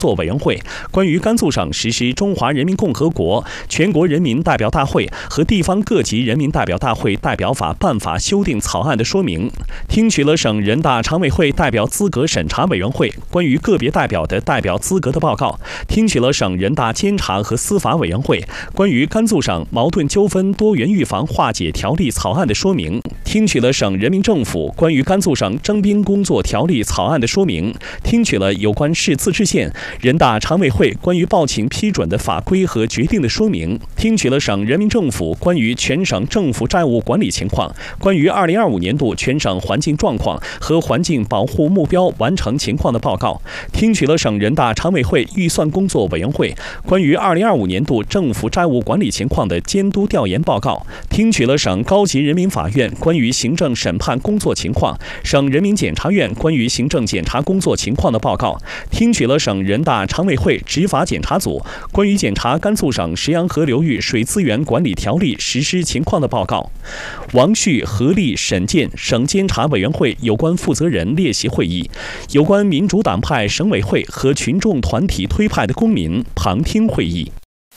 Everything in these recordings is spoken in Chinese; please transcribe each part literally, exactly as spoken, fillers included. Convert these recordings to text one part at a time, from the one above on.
作委员会关于甘肃省实施中华人民共和国全国人民代表大会和地方各级人民代表大会代表法办法修订草案的说明，听取了省人大常委会代表资格审查委员会关于个别代表的代表资格的报告，听取了省人大监察和司法委员会关于甘肃省矛盾纠纷多元预防化解条例草案的说明，听取了省人民政府关于甘肃省征兵工作条例草案的说明，听取了有关市自治县人大常委会关于报请批准的法规和决定的说明，听取了省人民政府关于全省政府债务管理情况、关于二零二五年度全省环境状况和环境保护目标完成情况的报告，听取了省人大常委会预算工作委员会关于二零二五年度政府债务管理情况的监督调研报告，听取了省高级人民法院关于行政审判工作情况、省人民检察院关于行政检察工作情况的报告，听取了省人大常委会执法检察组关于检查甘肃省石洋河流域水资源管理条例实施情况的报告。王旭、何立、沈健省监察委员会有关负责人列席会议，有关民主党派省委会和群众团体推派的公民旁听会议。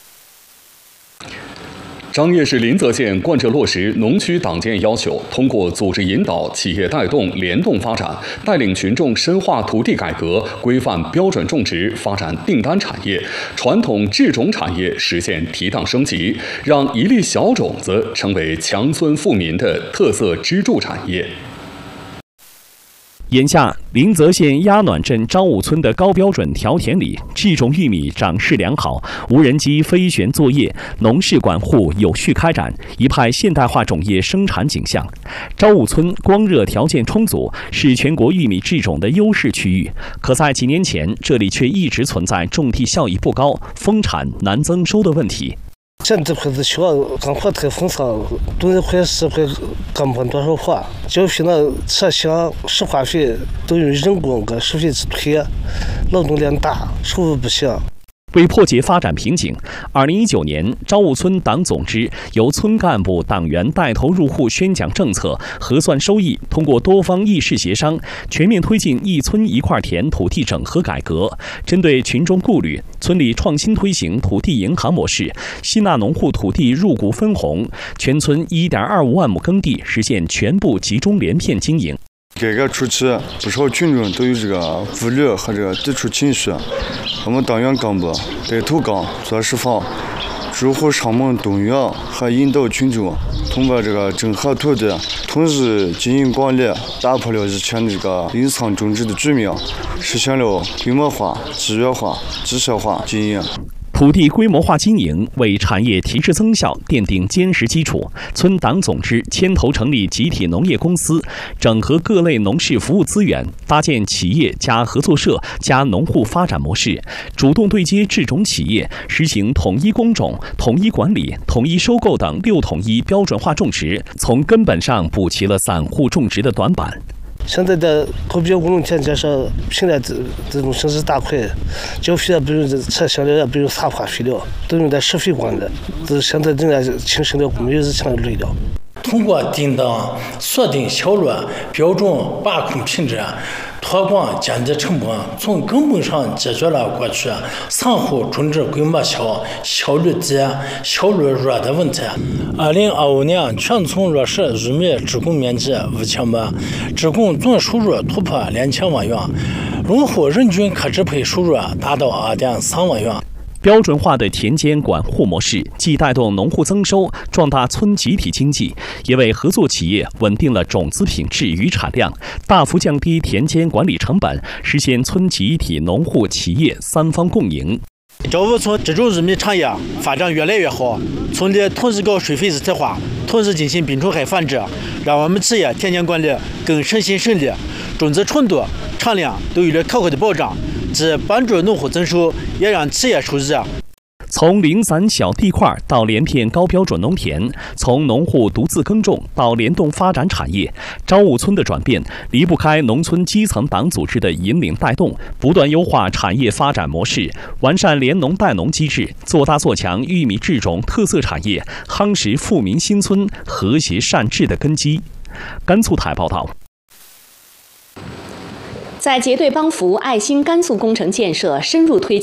张掖市临泽县贯彻落实农区党建要求，通过组织引导、企业带动、联动发展，带领群众深化土地改革，规范标准种植，发展订单产业、传统制种产业，实现提档升级，让一粒小种子成为强村富民的特色支柱产业。 眼下，临泽县鸭暖镇昭武村的高标准条田里，制种玉米长势良好，无人机飞旋作业，农事管护有序开展，一派现代化种业生产景象。昭武村光热条件充足，是全国玉米制种的优势区域。可在几年前，这里却一直存在种地效益不高、丰产难增收的问题。 现在这块子小，干活太丰盛，种一块十块干不多少活。交费呢，车厢、石化费都用人工跟收费去推，劳动量大，收入不行。 为破解发展瓶颈，二零一九年，昭武村党总支由村干部、党员带头入户宣讲政策、核算收益，通过多方议事协商，全面推进一村一块田土地整合改革。针对群众顾虑，村里创新推行土地银行模式，吸纳农户土地入股分红，全村一点二五万亩耕地实现全部集中连片经营。 改革初期，不少群众都有这个顾虑和这个抵触情绪。我们党员干部带头干、做实防，逐户上门动员和引导群众，通过这个整合土地、统一经营管理，打破了以前这个隐藏种植的局面，实现了规模化、集约化、绩效化经营。 土地规模化经营为产业提质增效奠定坚实基础。村党总支牵头成立集体农业公司，整合各类农事服务资源，搭建企业加合作社加农户发展模式，主动对接制种企业，实行统一工种、统一管理、统一收购等六统一标准化种植，从根本上补齐了散户种植的短板。 现在的高标工农田介绍，现在这这种形式大块，交费也不用车厢了，也不用撒化肥料，都用在施肥管的。这现在人家轻省了，没有日常累了。 通过定档、锁定销量、标准把控品质、推广降低成本，从根本上解决了过去散户种植规模小、效率低、效率弱的问题。二零二五年全村落实玉米植种面积五千亩，植种总收入突破两千万元，农户人均可支配收入达到二点三万元。 标准化的田间管护模式，既带动农户增收，壮大村集体经济，也为合作企业稳定了种子品质与产量，大幅降低田间管理成本，实现村集体、农户、企业三方共赢。 昭武村植种玉米产业发展越来越好，村里同时搞水肥自测化，同时进行病虫害繁殖，让我们企业田间管理更省心省力，种子纯度、产量都有了可靠的保障，既帮助农户增收，也让企业收益。 从零散小地块到连片高标准农田，从农户独自耕种到联动发展产业，昭武村的转变离不开农村基层党组织的引领带动，不断优化产业发展模式，完善联农带农机制，做大做强玉米制种特色产业，夯实富民新村和谐善治的根基。甘肃台报道。 在结对帮扶爱心甘肃工程建设深入推进